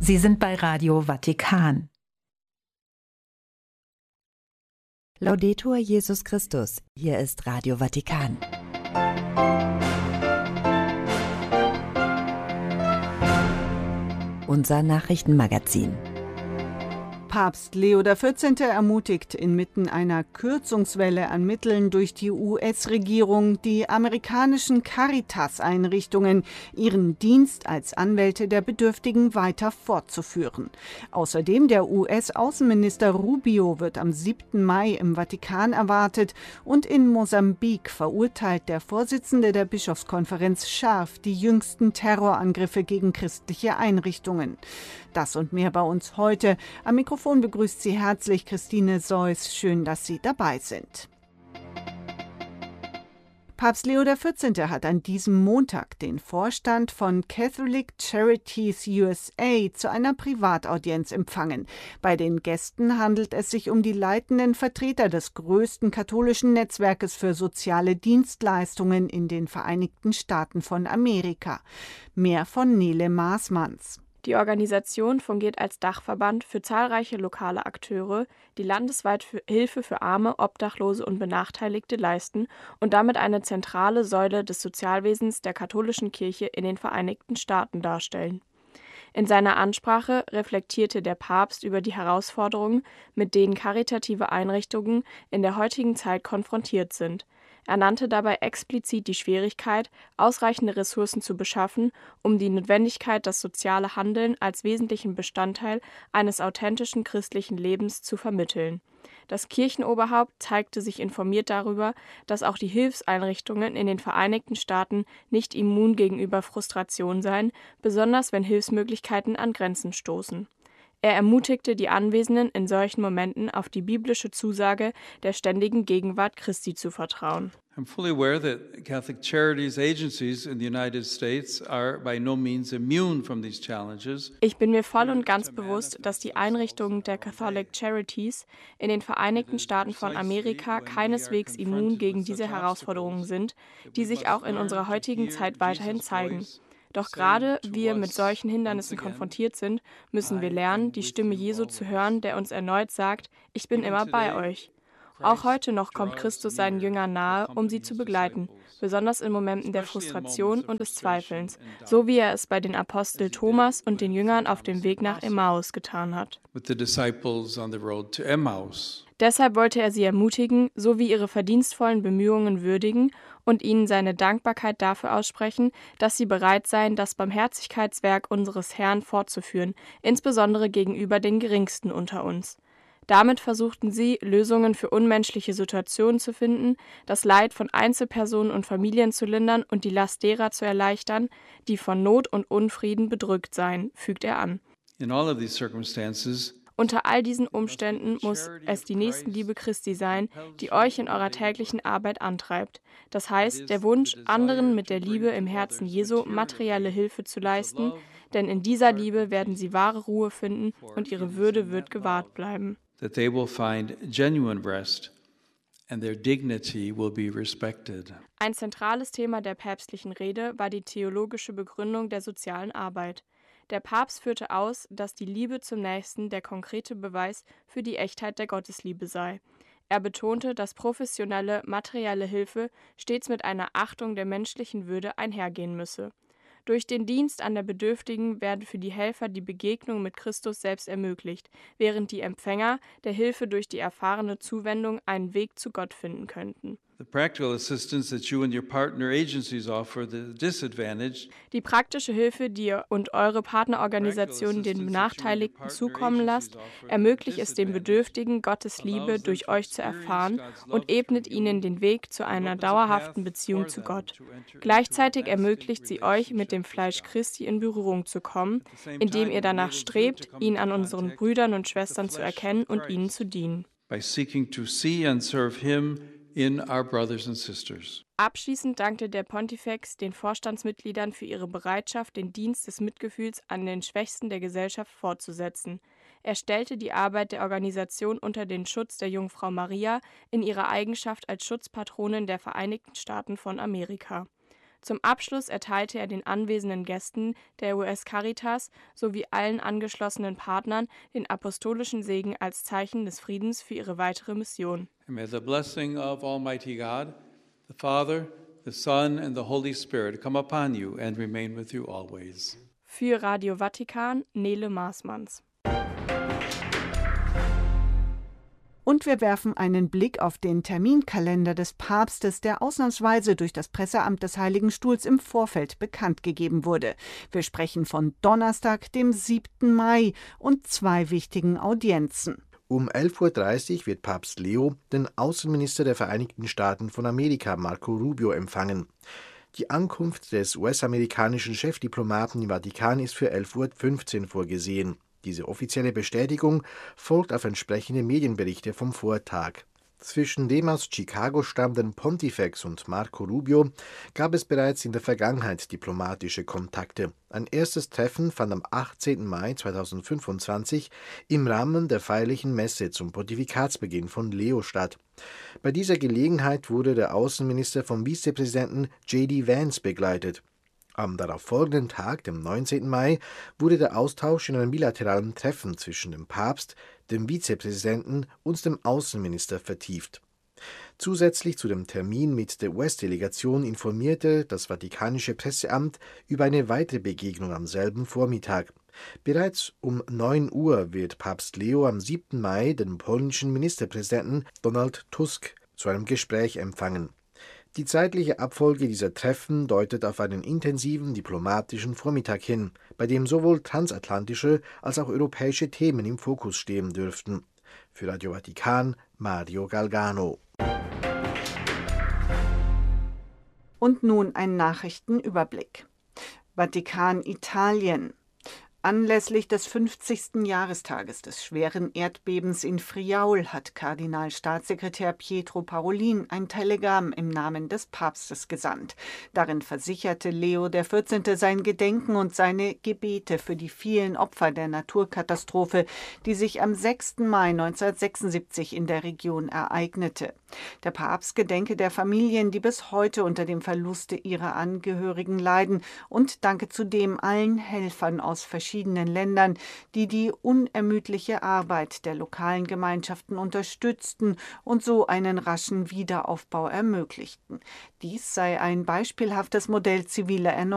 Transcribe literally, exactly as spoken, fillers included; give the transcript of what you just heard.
Sie sind bei Radio Vatikan. Laudetur Jesus Christus, hier ist Radio Vatikan. Unser Nachrichtenmagazin. Papst Leo der vierzehnte. Ermutigt inmitten einer Kürzungswelle an Mitteln durch die U S-Regierung die amerikanischen Caritas-Einrichtungen, ihren Dienst als Anwälte der Bedürftigen weiter fortzuführen. Außerdem der U S-Außenminister Rubio wird am siebten Mai im Vatikan erwartet und in Mosambik verurteilt der Vorsitzende der Bischofskonferenz scharf die jüngsten Terrorangriffe gegen christliche Einrichtungen. Das und mehr bei uns heute. Am Mikrofon begrüßt Sie herzlich Christine Seuss. Schön, dass Sie dabei sind. Papst Leo der vierzehnte. Hat an diesem Montag den Vorstand von Catholic Charities U S A zu einer Privataudienz empfangen. Bei den Gästen handelt es sich um die leitenden Vertreter des größten katholischen Netzwerkes für soziale Dienstleistungen in den Vereinigten Staaten von Amerika. Mehr von Nele Maasmanns. Die Organisation fungiert als Dachverband für zahlreiche lokale Akteure, die landesweit für Hilfe für Arme, Obdachlose und Benachteiligte leisten und damit eine zentrale Säule des Sozialwesens der katholischen Kirche in den Vereinigten Staaten darstellen. In seiner Ansprache reflektierte der Papst über die Herausforderungen, mit denen karitative Einrichtungen in der heutigen Zeit konfrontiert sind. Er nannte dabei explizit die Schwierigkeit, ausreichende Ressourcen zu beschaffen, um die Notwendigkeit, das soziale Handeln als wesentlichen Bestandteil eines authentischen christlichen Lebens zu vermitteln. Das Kirchenoberhaupt zeigte sich informiert darüber, dass auch die Hilfseinrichtungen in den Vereinigten Staaten nicht immun gegenüber Frustration seien, besonders wenn Hilfsmöglichkeiten an Grenzen stoßen. Er ermutigte die Anwesenden in solchen Momenten auf die biblische Zusage der ständigen Gegenwart Christi zu vertrauen. I'm fully aware that Catholic Charities agencies in the United States are by no means immune from these challenges. Ich bin mir voll und ganz bewusst, dass die Einrichtungen der Catholic Charities in den Vereinigten Staaten von Amerika keineswegs immun gegen diese Herausforderungen sind, die sich auch in unserer heutigen Zeit weiterhin zeigen. Doch gerade wir mit solchen Hindernissen konfrontiert sind, müssen wir lernen, die Stimme Jesu zu hören, der uns erneut sagt, ich bin immer bei euch. Auch heute noch kommt Christus seinen Jüngern nahe, um sie zu begleiten, besonders in Momenten der Frustration und des Zweifelns, so wie er es bei den Apostel Thomas und den Jüngern auf dem Weg nach Emmaus getan hat. Deshalb wollte er sie ermutigen, sowie ihre verdienstvollen Bemühungen würdigen und ihnen seine Dankbarkeit dafür aussprechen, dass sie bereit seien, das Barmherzigkeitswerk unseres Herrn fortzuführen, insbesondere gegenüber den Geringsten unter uns. Damit versuchten sie, Lösungen für unmenschliche Situationen zu finden, das Leid von Einzelpersonen und Familien zu lindern und die Last derer zu erleichtern, die von Not und Unfrieden bedrückt seien, fügt er an. In all of these circumstances, Unter all diesen Umständen muss es die Nächstenliebe Christi sein, die euch in eurer täglichen Arbeit antreibt. Das heißt, der Wunsch, anderen mit der Liebe im Herzen Jesu materielle Hilfe zu leisten, denn in dieser Liebe werden sie wahre Ruhe finden und ihre Würde wird gewahrt bleiben. that they will find genuine rest and their dignity will be respected. Ein zentrales Thema der päpstlichen Rede war die theologische Begründung der sozialen Arbeit. Der Papst führte aus, dass die Liebe zum Nächsten der konkrete Beweis für die Echtheit der Gottesliebe sei. Er betonte, dass professionelle, materielle Hilfe stets mit einer Achtung der menschlichen Würde einhergehen müsse. Durch den Dienst an der Bedürftigen werde für die Helfer die Begegnung mit Christus selbst ermöglicht, während die Empfänger der Hilfe durch die erfahrene Zuwendung einen Weg zu Gott finden könnten. The practical assistance that you and your partner agencies offer the disadvantaged. Die praktische Hilfe, die ihr und eure Partnerorganisationen den Benachteiligten zukommen lasst, ermöglicht es den Bedürftigen, Gottes Liebe durch euch zu erfahren und ebnet ihnen den Weg zu einer dauerhaften Beziehung zu Gott. Gleichzeitig ermöglicht sie euch, mit dem Fleisch Christi in Berührung zu kommen, indem ihr danach strebt, ihn an unseren Brüdern und Schwestern zu erkennen und ihnen zu dienen. By seeking to see and serve him in our brothers and sisters. Abschließend dankte der Pontifex den Vorstandsmitgliedern für ihre Bereitschaft, den Dienst des Mitgefühls an den Schwächsten der Gesellschaft fortzusetzen. Er stellte die Arbeit der Organisation unter den Schutz der Jungfrau Maria in ihrer Eigenschaft als Schutzpatronin der Vereinigten Staaten von Amerika. Zum Abschluss erteilte er den anwesenden Gästen der U S Caritas sowie allen angeschlossenen Partnern den apostolischen Segen als Zeichen des Friedens für ihre weitere Mission. And may the blessing of Almighty God, the Father, the Son and the Holy Spirit come upon you and remain with you always. Für Radio Vatikan, Nele Maasmanns. Und wir werfen einen Blick auf den Terminkalender des Papstes, der ausnahmsweise durch das Presseamt des Heiligen Stuhls im Vorfeld bekannt gegeben wurde. Wir sprechen von Donnerstag, dem siebten Mai und zwei wichtigen Audienzen. Um elf Uhr dreißig wird Papst Leo den Außenminister der Vereinigten Staaten von Amerika, Marco Rubio, empfangen. Die Ankunft des U S-amerikanischen Chefdiplomaten im Vatikan ist für elf Uhr fünfzehn vorgesehen. Diese offizielle Bestätigung folgt auf entsprechende Medienberichte vom Vortag. Zwischen dem aus Chicago stammenden Pontifex und Marco Rubio gab es bereits in der Vergangenheit diplomatische Kontakte. Ein erstes Treffen fand am achtzehnten Mai zweitausendfünfundzwanzig im Rahmen der feierlichen Messe zum Pontifikatsbeginn von Leo statt. Bei dieser Gelegenheit wurde der Außenminister vom Vizepräsidenten J D Vance begleitet. Am darauffolgenden Tag, dem neunzehnten Mai, wurde der Austausch in einem bilateralen Treffen zwischen dem Papst, dem Vizepräsidenten und dem Außenminister vertieft. Zusätzlich zu dem Termin mit der U S-Delegation informierte das Vatikanische Presseamt über eine weitere Begegnung am selben Vormittag. Bereits um neun Uhr wird Papst Leo am siebten Mai den polnischen Ministerpräsidenten Donald Tusk zu einem Gespräch empfangen. Die zeitliche Abfolge dieser Treffen deutet auf einen intensiven diplomatischen Vormittag hin, bei dem sowohl transatlantische als auch europäische Themen im Fokus stehen dürften. Für Radio Vatikan, Mario Galgano. Und nun ein Nachrichtenüberblick. Vatikan, Italien. Anlässlich des fünfzigsten Jahrestages des schweren Erdbebens in Friaul hat Kardinalstaatssekretär Pietro Parolin ein Telegramm im Namen des Papstes gesandt. Darin versicherte Leo der vierzehnte sein Gedenken und seine Gebete für die vielen Opfer der Naturkatastrophe, die sich am sechsten Mai neunzehnhundertsechsundsiebzig in der Region ereignete. Der Papst gedenke der Familien, die bis heute unter dem Verluste ihrer Angehörigen leiden, und danke zudem allen Helfern aus verschiedenen Ländern, die die unermüdliche Arbeit der lokalen Gemeinschaften unterstützten und so einen raschen Wiederaufbau ermöglichten. Dies sei ein beispielhaftes Modell ziviler Erneuerung